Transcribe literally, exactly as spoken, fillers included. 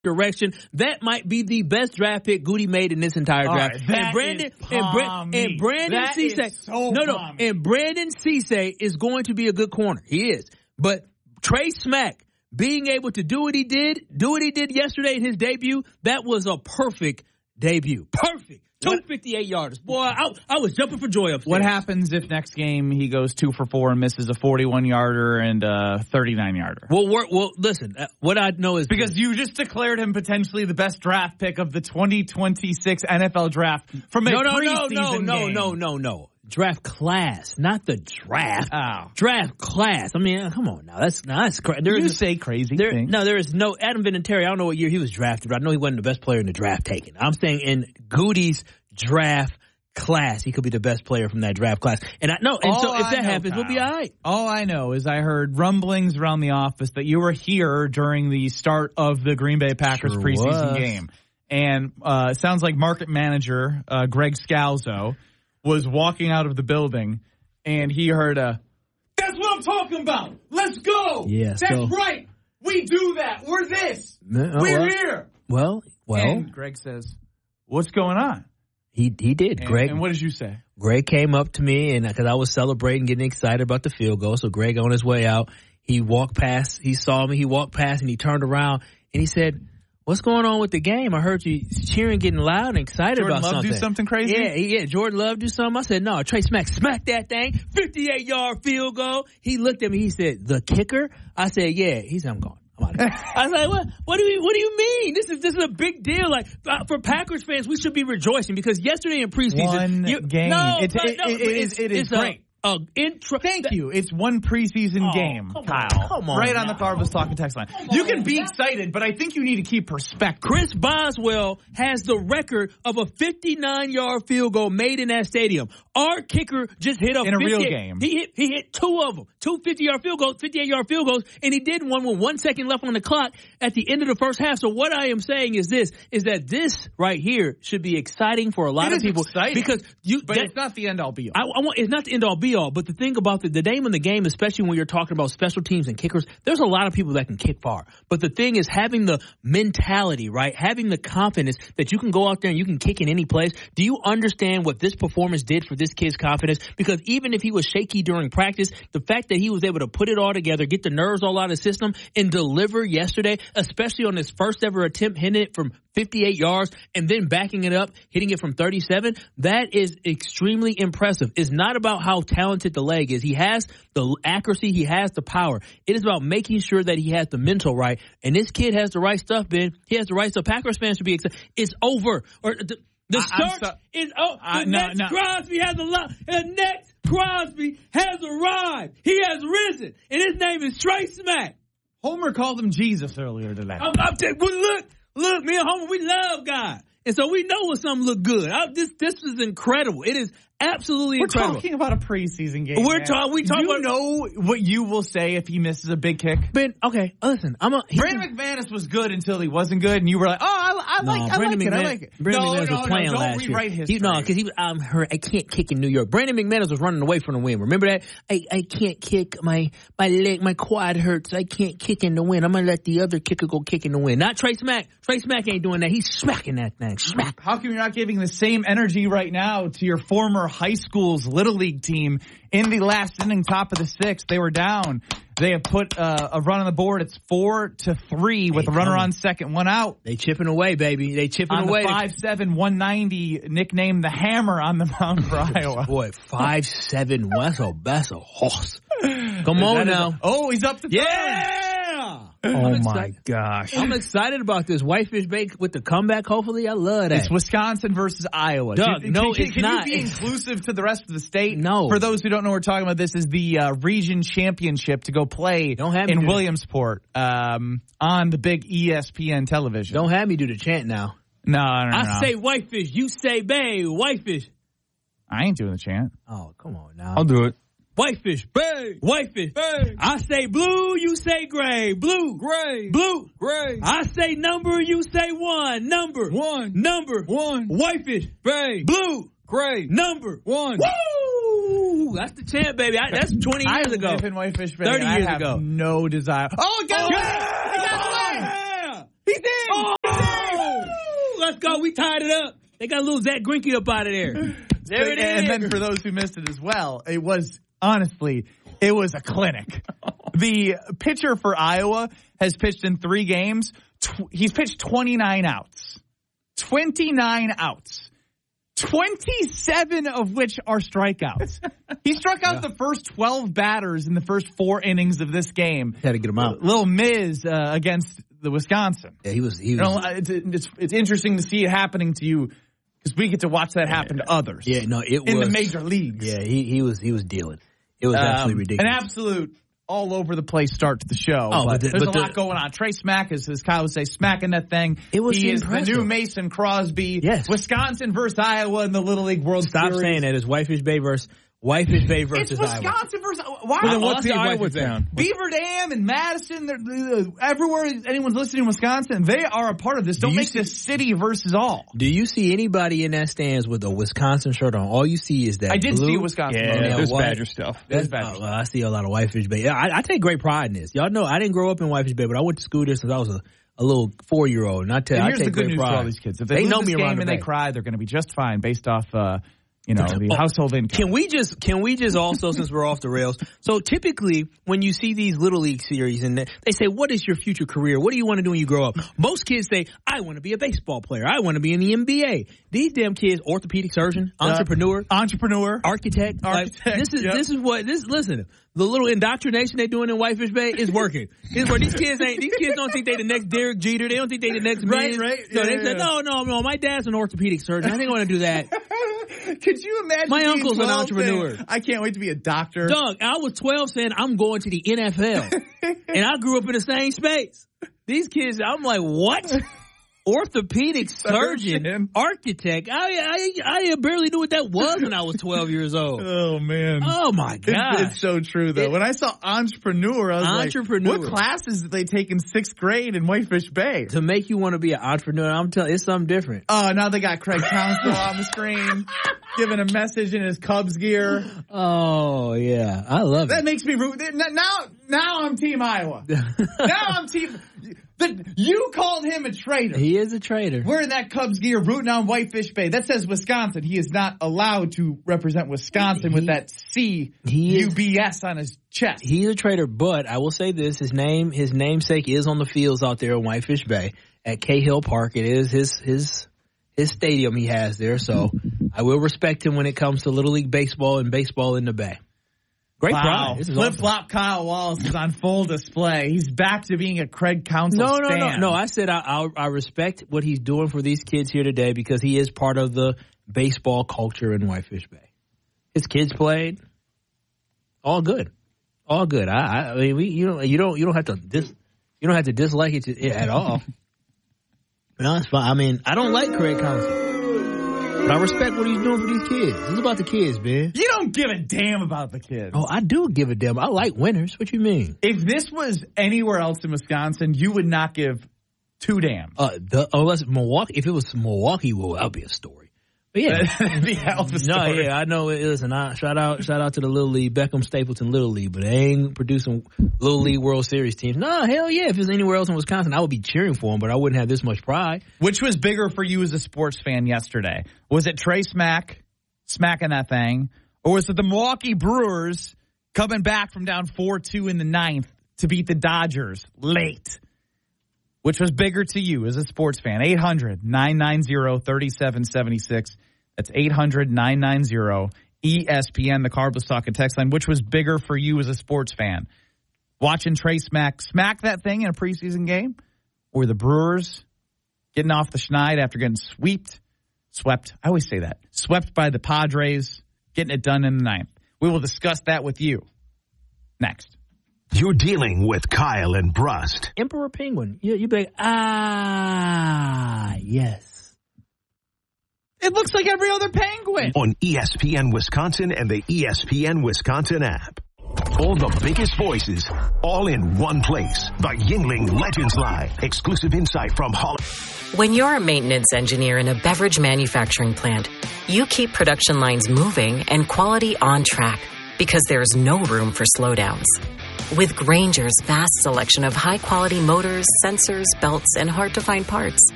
direction. That might be the best draft pick Goody made in this entire draft. Right, that and Brandon is and, Bra- and Brandon that Cisse, is so no, no, palmy. and Brandon Cisse is going to be a good corner. He is, but Trey Smack being able to do what he did, do what he did yesterday in his debut, that was a perfect debut. Perfect. two fifty-eight yarders. Boy, I, I was jumping for joy upstairs. What happens if next game he goes two for four and misses a forty-one yarder and a thirty-nine yarder? Well, we're, well, listen, uh, what I know is Because you just declared him potentially the best draft pick of the twenty twenty-six N F L draft from a no, no, no, preseason no, no, game. no, no, no. Draft class, not the draft. Oh. Draft class. I mean, come on now. That's now that's crazy. You say crazy there, things. No, there is no Adam Vinatieri. I don't know what year he was drafted, but I know he wasn't the best player in the draft taken. I'm saying in Goody's draft class, he could be the best player from that draft class. And I no, and all so if I that know, happens, Kyle, we'll be all right. All I know is I heard rumblings around the office that you were here during the start of the Green Bay Packers Sure preseason was. game. And uh, it sounds like market manager uh, Greg Scalzo was walking out of the building, and he heard a, "That's what I'm talking about. Let's go. Yeah, That's so- right. We do that. We're this. Uh, We're well, here." Well, well, And Greg says, "What's going on?" he he did. And, Greg and what did you say? Greg came up to me, and because I was celebrating, getting excited about the field goal. So Greg, on his way out, he walked past. He saw me. He walked past, and he turned around, and he said, "What's going on with the game? I heard you cheering, getting loud and excited Jordan about Love something." do something crazy? Yeah, yeah. Jordan Love do something. I said, "No, Trey Smack, smack that thing, fifty-eight yard field goal." He looked at me. He said, "The kicker?" I said, "Yeah." He said, "I'm gone. I'm out of here." I was like, "What? What do you? What do you mean? This is this is a big deal. Like uh, for Packers fans, we should be rejoicing because yesterday in preseason, One you, game. No, It's- but it- no, it- but it is- it's, it is it's great. A, a intro. Thank you. It's one preseason Oh, game, come on, Kyle. come on right on the now. Carvas Talking text line. You can be excited, but I think you need to keep perspective. Chris Boswell has the record of a fifty-nine yard field goal made in that stadium. Our kicker just hit a In a real fifty-eight game. He hit he hit two of them, two fifty-yard field goals, fifty-eight yard field goals, and he did one with one second left on the clock at the end of the first half. So what I am saying is this: is that this right here should be exciting for a lot It of is people exciting, because you. But that, it's not the end all be all. I, I want, it's not the end all be all, but the thing about the, the name of the game, especially when you're talking about special teams and kickers, there's a lot of people that can kick far. But the thing is having the mentality, right? Having the confidence that you can go out there and you can kick in any place. Do you understand what this performance did for this kid's confidence? Because even if he was shaky during practice, the fact that he was able to put it all together, get the nerves all out of the system, and deliver yesterday, especially on his first ever attempt, hitting it from fifty-eight yards and then backing it up, hitting it from thirty-seven, that is extremely impressive. It's not about how talented the leg is. He has the accuracy. He has the power. It is about making sure that he has the mental right. And this kid has the right stuff, Ben. He has the right stuff. Packers fans should be excited. It's over. Or the, the I- I'm search so- is over. Uh, the no, next no. Crosby has a lot. The next Crosby has arrived. He has risen. And his name is Trey Smack. Homer called him Jesus earlier today. I'm, I'm t- well, look, look, me and Homer, we love God. And so we know when something look good. I, this this is incredible. It is absolutely We're incredible. talking about a preseason game. We're man. talking. We talking You about. know what you will say if he misses a big kick. Ben, okay, listen. I'm a. he's Brandon McManus was good until he wasn't good, and you were like, "Oh, I, I No, like, I Brandon like it, I McManus, like it." Brandon no, McManus no, was playing no, don't last rewrite year. history. He, no, because he was. I'm hurt. I can't kick in New York. Brandon McManus was running away from the wind. Remember that? I, I can't kick. My my leg, my quad hurts. I can't kick in the wind. I'm gonna let the other kicker go kick in the wind. Not Trey Smack. Trey Smack ain't doing that. He's smacking that thing. Smack. How come you're not giving the same energy right now to your former high school's Little League team in the last inning, top of the sixth? They were down. They have put uh, a run on the board. It's four to three with They a runner coming. on second, one out. They chipping away, baby. They chipping On away. the five seven, one ninety, nicknamed the Hammer on the mound for Iowa. Boy, five seven. That's a that's a horse. Come Is on that now. his- oh, he's up to third. Yeah. Oh, I'm my excited. gosh. I'm excited about this Whitefish Bake with the comeback. Hopefully, I love that. It's Wisconsin versus Iowa. Doug, Can- no, can, it's can not. you be inclusive to the rest of the state? No. For those who don't know what we're talking about, this is the uh, region championship to go play Don't have me in do that. Williamsport um, on the big E S P N television. Don't have me do the chant now. No, no, no. I no. say Whitefish, you say Bay, Whitefish. I ain't doing the chant. Oh, come on now. I'll do it. Whitefish, Bay, Whitefish, Bay. I say blue, you say gray, blue, gray, blue, gray. I say number, you say one, number, one, number, one. Whitefish, Bay, blue, gray, number, one. Woo! That's the chant, baby. I, that's twenty years I ago. live in Whitefish Bay. thirty I years have ago. no desire. Oh, it got Oh, away! yeah! It got away! Yeah! He's in! Oh, let's go. We tied it up. They got a little Zach Greinke up out of there. There it is. And then for those who missed it as well, it was, honestly, it was a clinic. The pitcher for Iowa has pitched in three games. Tw- he's pitched twenty-nine outs. twenty-nine outs. twenty-seven of which are strikeouts. He struck out yeah. the first twelve batters in the first four innings of this game. Had to get him out. Little Miz uh, against the Wisconsin. Yeah, he was. He was. You know, it's, it's it's interesting to see it happening to you because we get to watch that happen yeah. to others. Yeah, no, it in was the major leagues. Yeah, he he was he was dealing. It was um, absolutely ridiculous. An absolute all over the place start to the show. Oh, but but the, there's but a the, lot going on. Trey Smack is, as Kyle would say, smacking that thing. It was he impressive. is the new Mason Crosby. Yes. Wisconsin versus Iowa in the Little League World Stop Series. saying that. It's Whitefish Bay versus Whitefish Bay versus it's Iowa. Wisconsin versus why? Well, then what's what's the Iowa town? Beaver Dam and Madison. They're, they're, everywhere anyone's listening in Wisconsin, they are a part of this. Don't Do make see, this city versus all. Do you see anybody in that stands with a Wisconsin shirt on? All you see is that I did blue. see Wisconsin. Yeah, yeah there's white. Badger stuff. There's Badger uh, stuff. I see a lot of Whitefish Bay. I, I take great pride in this. Y'all know I didn't grow up in Whitefish Bay, but I went to school there since I was a, a little four year old. And I tell and I here's take the good great news pride. for all these kids: if they, they lose know this me game around and the they bay. cry, they're going to be just fine based off. Uh, You know, the oh, household income. Can we just, can we just also, since we're off the rails, so typically when you see these Little League series and they say, what is your future career? What do you want to do when you grow up? Most kids say, I want to be a baseball player. I want to be in the N B A. These damn kids, orthopedic surgeon, entrepreneur, uh, entrepreneur, architect. architect. Like, this is, yep. this is what, this, listen, the little indoctrination they're doing in Whitefish Bay is working. It's where these kids ain't, these kids don't think they the next Derek Jeter. They don't think they the next right, Miz. right. So yeah, they yeah. said, no, no, no, my dad's an orthopedic surgeon. I think I want to do that. Could you imagine? My uncle's an entrepreneur. Saying, I can't wait to be a doctor. Doug, I was twelve saying I'm going to the N F L. And I grew up in the same space. These kids, I'm like, what? Orthopedic surgeon, surgeon, architect. I, I I barely knew what that was when I was twelve years old. Oh, man. Oh, my God. It's, it's so true, though. It, when I saw entrepreneur, I was entrepreneur. like, what classes did they take in sixth grade in Whitefish Bay? To make you want to be an entrepreneur, I'm telling you, it's something different. Oh, now they got Craig Counsell on the screen giving a message in his Cubs gear. Oh, yeah. I love that it. That makes me root. Now, now I'm Team Iowa. Now I'm Team... The, you called him a traitor. He is a traitor. Wearing that Cubs gear, rooting on Whitefish Bay. That says Wisconsin. He is not allowed to represent Wisconsin he, with that C U B S on his chest. He's a traitor, but I will say this: his name, his namesake, is on the fields out there in Whitefish Bay at Cahill Park. It is his his his stadium he has there. So I will respect him when it comes to Little League baseball and baseball in the Bay. Great wow. pride. Flip awesome. Flop Kyle Wallace is on full display. He's back to being a Craig Counsell No, no, stand. no, no. I said I, I, I respect what he's doing for these kids here today because he is part of the baseball culture in Whitefish Bay. His kids played. All good, all good. I, I mean, we you don't you don't you don't have to dis, you don't have to dislike it to, at all. No, it's fine. I mean, I don't like Craig Counsell. But I respect what he's doing for these kids. This is about the kids, man. You don't give a damn about the kids. Oh, I do give a damn. I like winners. What you mean? If this was anywhere else in Wisconsin, you would not give two damn. Uh, the, unless Milwaukee, if it was Milwaukee, well, that would be a story. But yeah, that'd be a hell of a story. No, yeah, I know it is. And I shout out, shout out to the Little League, Beckham Stapleton Little League, but they ain't producing Little League World Series teams. No, hell yeah. If it's anywhere else in Wisconsin, I would be cheering for them, but I wouldn't have this much pride. Which was bigger for you as a sports fan yesterday? Was it Trey Smack smacking that thing, or was it the Milwaukee Brewers coming back from down four two in the ninth to beat the Dodgers late? Which was bigger to you as a sports fan? eight hundred, nine nine zero, three seven seven six. That's eight hundred, nine nine zero, E S P N, the Carbless Talk and text line. Which was bigger for you as a sports fan? Watching Trey Smack smack that thing in a preseason game? Or the Brewers getting off the schneid after getting swept? Swept. I always say that. Swept by the Padres, getting it done in the ninth. We will discuss that with you next. You're dealing with Kyle and Brust. Emperor Penguin. You, you be like, ah, yes. It looks like every other penguin. On E S P N Wisconsin and the E S P N Wisconsin app. All the biggest voices, all in one place. The Yuengling Legends Line. Exclusive insight from Holland. When you're a maintenance engineer in a beverage manufacturing plant, you keep production lines moving and quality on track because there's no room for slowdowns. With Grainger's vast selection of high-quality motors, sensors, belts, and hard-to-find parts,